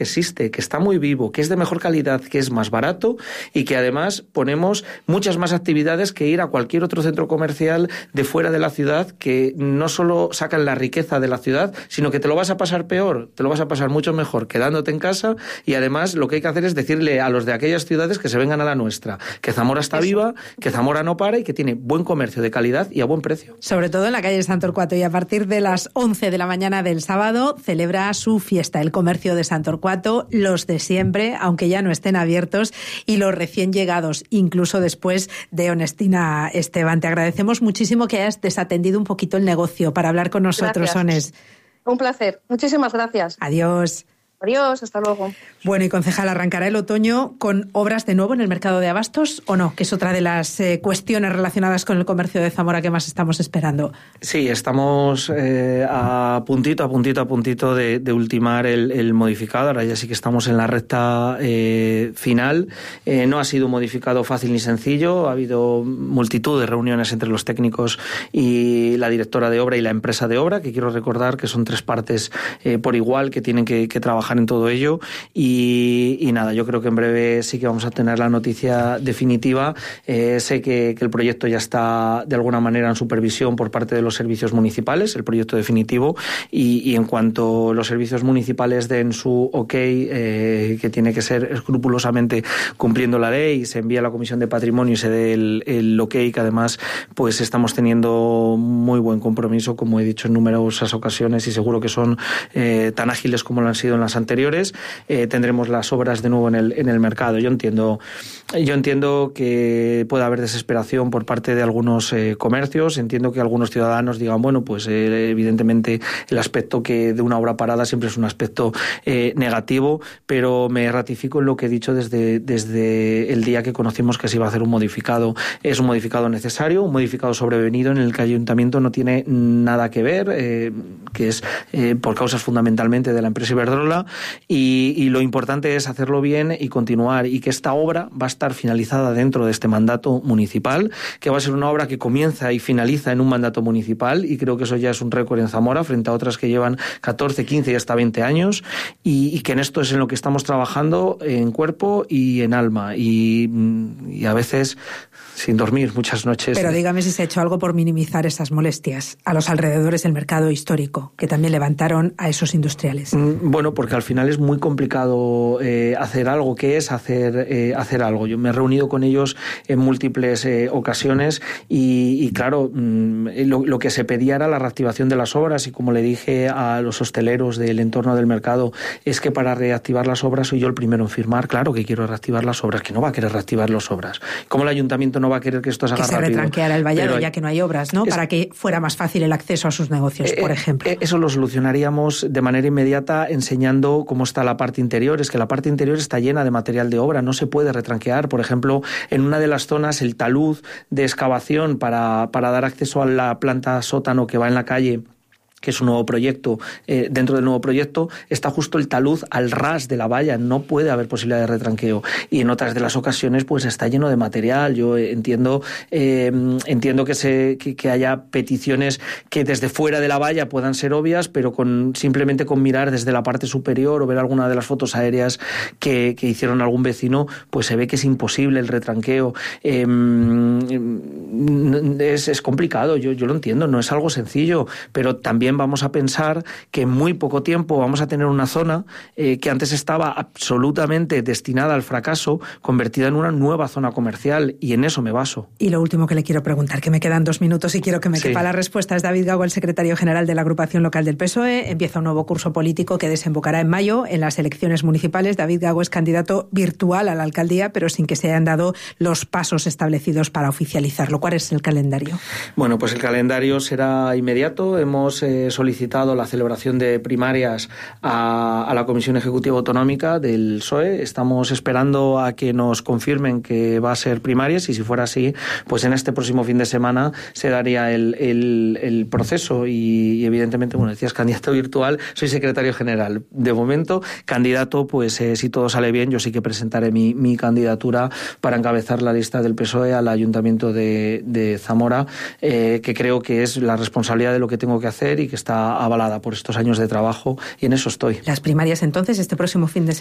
existe, que está muy vivo, que es de mejor calidad, que es más barato y que además ponemos muchas más actividades que ir a cualquier otro centro comercial de fuera de la ciudad, que no solo sacan la riqueza de la ciudad, sino que te lo vas a pasar peor, te lo vas a pasar mucho mejor quedándote en casa. Y además lo que hay que hacer es decirle a los de aquellas ciudades que se vengan a la nuestra, que Zamora está viva, que Zamora no para y que tiene buen comercio de calidad y a buen precio. Sobre todo en la calle San Torcuato, y a partir de las 11 de la mañana del sábado celebra su fiesta, el comercio de San Torcuato, los de siempre, aunque ya no estén abiertos, y los recién llegados, incluso después de Honestina Esteban. Te agradecemos muchísimo que hayas desatendido un poquito el negocio para hablar con nosotros, Ones. Un placer. Muchísimas gracias. Adiós. Adiós, hasta luego. Bueno, y concejal, ¿arrancará el otoño con obras de nuevo en el mercado de abastos o no? Que es otra de las cuestiones relacionadas con el comercio de Zamora que más estamos esperando. Sí, estamos a puntito de ultimar el modificado. Ahora ya sí que estamos en la recta final. No ha sido un modificado fácil ni sencillo. Ha habido multitud de reuniones entre los técnicos y la directora de obra y la empresa de obra, que quiero recordar que son tres partes por igual que tienen que trabajar en todo ello y nada, yo creo que en breve sí que vamos a tener la noticia definitiva. Sé que el proyecto ya está de alguna manera en supervisión por parte de los servicios municipales, el proyecto definitivo, y en cuanto los servicios municipales den su ok, que tiene que ser escrupulosamente cumpliendo la ley, se envía a la Comisión de Patrimonio y se dé el ok, que además pues estamos teniendo muy buen compromiso, como he dicho en numerosas ocasiones, y seguro que son tan ágiles como lo han sido en las anteriores. Tendremos las obras de nuevo en el mercado. Yo entiendo que puede haber desesperación por parte de algunos comercios. Entiendo que algunos ciudadanos digan, bueno, pues evidentemente el aspecto que de una obra parada siempre es un aspecto negativo, pero me ratifico en lo que he dicho desde el día que conocimos que se iba a hacer un modificado. Es un modificado necesario, un modificado sobrevenido en el que el ayuntamiento no tiene nada que ver, que es por causas fundamentalmente de la empresa Iberdrola, y lo importante es hacerlo bien y continuar, y que esta obra va a estar finalizada dentro de este mandato municipal, que va a ser una obra que comienza y finaliza en un mandato municipal, y creo que eso ya es un récord en Zamora frente a otras que llevan 14, 15 y hasta 20 años, y que en esto es en lo que estamos trabajando en cuerpo y en alma, y a veces sin dormir muchas noches. Pero dígame si se ha hecho algo por minimizar esas molestias a los alrededores del mercado histórico, que también levantaron a esos industriales. Bueno, porque al final es muy complicado hacer algo. ¿Qué es hacer algo? Yo me he reunido con ellos en múltiples ocasiones y claro, lo que se pedía era la reactivación de las obras, y como le dije a los hosteleros del entorno del mercado, es que para reactivar las obras soy yo el primero en firmar. Claro que quiero reactivar las obras, que no va a querer reactivar las obras. ¿Cómo el ayuntamiento no va a querer que esto se haga rápido? Que se retranqueara el vallado, ya que no hay obras, ¿no? Para que fuera más fácil el acceso a sus negocios, por ejemplo. Eso lo solucionaríamos de manera inmediata enseñando cómo está la parte interior. Es que la parte interior está llena de material de obra, no se puede retranquear. Por ejemplo, en una de las zonas, el talud de excavación para dar acceso a la planta sótano que va en la calle, que es un nuevo proyecto, dentro del nuevo proyecto está justo el talud al ras de la valla, no puede haber posibilidad de retranqueo, y en otras de las ocasiones pues está lleno de material. Yo entiendo que haya peticiones que desde fuera de la valla puedan ser obvias, pero simplemente con mirar desde la parte superior o ver alguna de las fotos aéreas que hicieron algún vecino, pues se ve que es imposible el retranqueo. Es complicado, yo lo entiendo, no es algo sencillo, pero también vamos a pensar que en muy poco tiempo vamos a tener una zona que antes estaba absolutamente destinada al fracaso, convertida en una nueva zona comercial, y en eso me baso. Y lo último que le quiero preguntar, que me quedan 2 minutos y quiero que me quepa la respuesta, es David Gago, el secretario general de la agrupación local del PSOE. Empieza un nuevo curso político que desembocará en mayo en las elecciones municipales. David Gago es candidato virtual a la alcaldía, pero sin que se hayan dado los pasos establecidos para oficializarlo. ¿Cuál es el calendario? Bueno, pues el calendario será inmediato. Hemos solicitado la celebración de primarias a la Comisión Ejecutiva Autonómica del PSOE. Estamos esperando a que nos confirmen que va a ser primarias, y si fuera así, pues en este próximo fin de semana se daría el proceso, y evidentemente, bueno, decías candidato virtual, soy secretario general. De momento, candidato, pues si todo sale bien, yo sí que presentaré mi candidatura para encabezar la lista del PSOE al Ayuntamiento de Zamora, que creo que es la responsabilidad de lo que tengo que hacer, y que está avalada por estos años de trabajo y en eso estoy. Las primarias entonces este próximo fin de